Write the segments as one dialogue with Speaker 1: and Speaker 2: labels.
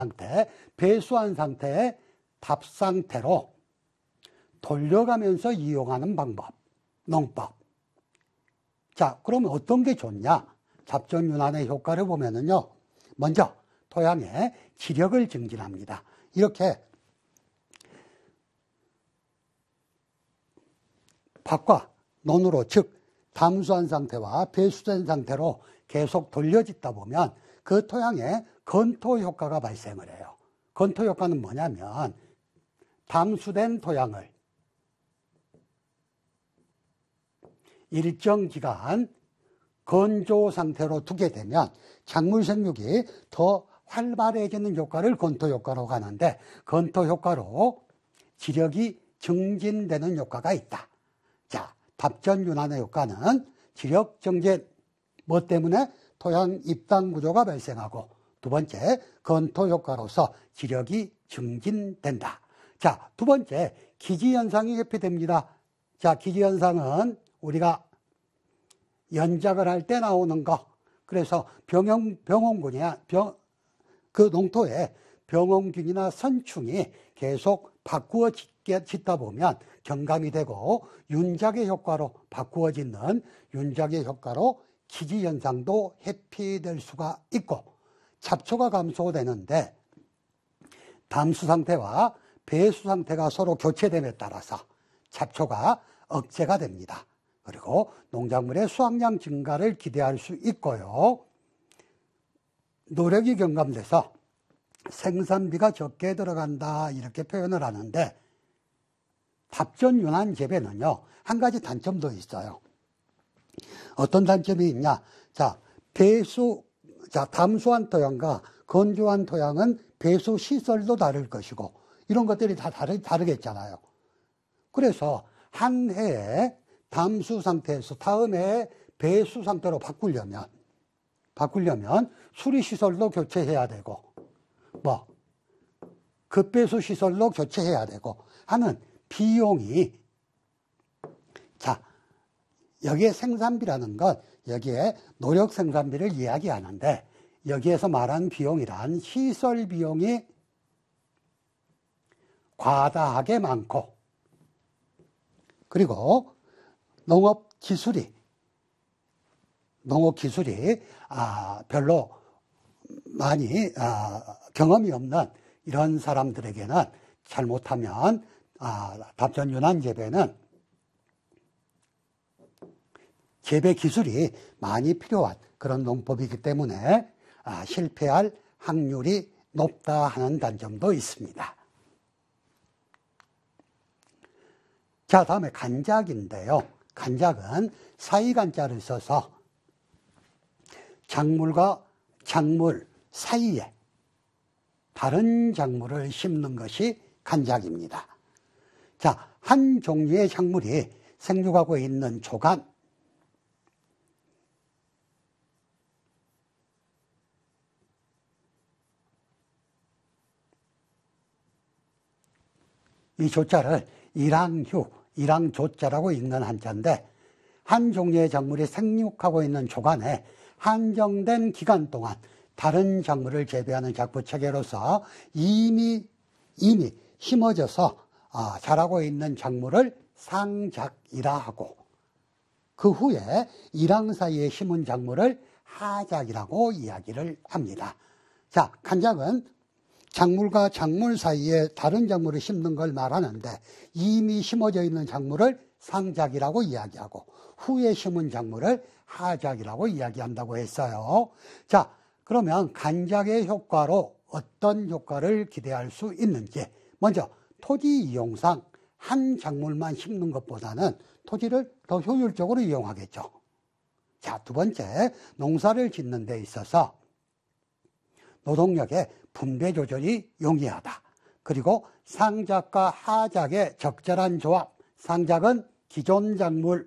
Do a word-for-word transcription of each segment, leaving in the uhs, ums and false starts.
Speaker 1: 상태, 배수한 상태의 답 상태로 돌려가면서 이용하는 방법, 농법. 자, 그러면 어떤 게 좋냐? 잡전윤환의 효과를 보면은요, 먼저 토양의 지력을 증진합니다. 이렇게 밭과 논으로, 즉 담수한 상태와 배수된 상태로 계속 돌려짓다 보면 그 토양에 건토 효과가 발생을 해요. 건토 효과는 뭐냐면 담수된 토양을 일정 기간 건조 상태로 두게 되면 작물 생육이 더 활발해지는 효과를 건토 효과로 가는데, 건토 효과로 지력이 증진되는 효과가 있다. 자, 답전윤환의 효과는 지력 증진, 뭐 때문에? 토양 입당 구조가 발생하고, 두 번째, 건토 효과로서 지력이 증진된다. 자, 두 번째, 기지현상이 회피됩니다. 자, 기지현상은 우리가 연작을 할 때 나오는 거. 그래서 병용, 병원군이야, 병, 그 농토에 병원균이나 선충이 계속 바꾸어 짓다 보면 경감이 되고 윤작의 효과로 바꾸어 짓는 윤작의 효과로 기지현상도 회피될 수가 있고, 잡초가 감소되는데 담수 상태와 배수 상태가 서로 교체됨에 따라서 잡초가 억제가 됩니다. 그리고 농작물의 수확량 증가를 기대할 수 있고요. 노력이 경감돼서 생산비가 적게 들어간다, 이렇게 표현을 하는데, 답전윤환 재배는요, 한 가지 단점도 있어요. 어떤 단점이 있냐? 자, 배수, 자, 담수한 토양과 건조한 토양은 배수 시설도 다를 것이고, 이런 것들이 다 다르, 다르겠잖아요. 그래서 한 해에 담수 상태에서 다음 해에 배수 상태로 바꾸려면, 바꾸려면 수리시설도 교체해야 되고, 뭐, 급배수 시설도 교체해야 되고 하는 비용이, 자, 여기에 생산비라는 건 여기에 노력 생산비를 이야기하는데, 여기에서 말하는 비용이란 시설 비용이 과다하게 많고, 그리고 농업 기술이, 농업 기술이, 아, 별로 많이, 아, 경험이 없는 이런 사람들에게는 잘못하면, 아, 답전윤환 재배는 재배 기술이 많이 필요한 그런 농법이기 때문에 아, 실패할 확률이 높다 하는 단점도 있습니다. 자, 다음에 간작인데요. 간작은 사이간자를 써서 작물과 작물 사이에 다른 작물을 심는 것이 간작입니다. 자, 한 종류의 작물이 생육하고 있는 조간, 이 조자를 일항휴, 일항조자라고 읽는 한자인데, 한 종류의 작물이 생육하고 있는 조간에 한정된 기간 동안 다른 작물을 재배하는 작부체계로서 이미 이미 심어져서 아, 자라고 있는 작물을 상작이라 하고, 그 후에 일항 사이에 심은 작물을 하작이라고 이야기를 합니다. 자, 간작은 작물과 작물 사이에 다른 작물을 심는 걸 말하는데, 이미 심어져 있는 작물을 상작이라고 이야기하고 후에 심은 작물을 하작이라고 이야기한다고 했어요. 자, 그러면 간작의 효과로 어떤 효과를 기대할 수 있는지, 먼저 토지 이용상 한 작물만 심는 것보다는 토지를 더 효율적으로 이용하겠죠. 자, 두 번째, 농사를 짓는 데 있어서 노동력의 분배 조절이 용이하다. 그리고 상작과 하작의 적절한 조합, 상작은 기존 작물,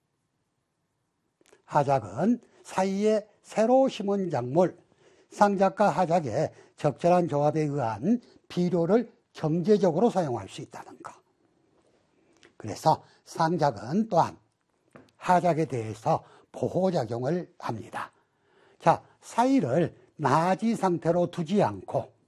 Speaker 1: 하작은 사이에 새로 심은 작물, 상작과 하작의 적절한 조합에 의한 비료를 경제적으로 사용할 수 있다는 것. 그래서 상작은 또한 하작에 대해서 보호작용을 합니다. 자, 사이를 나지 상태로 두지 않고